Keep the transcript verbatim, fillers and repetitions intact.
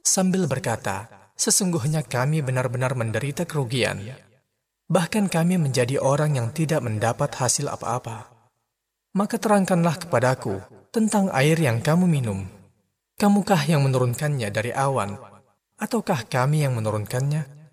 sambil berkata, "Sesungguhnya kami benar-benar menderita kerugian. Bahkan kami menjadi orang yang tidak mendapat hasil apa-apa. Maka terangkanlah kepadaku tentang air yang kamu minum. Kamukah yang menurunkannya dari awan, ataukah kami yang menurunkannya?"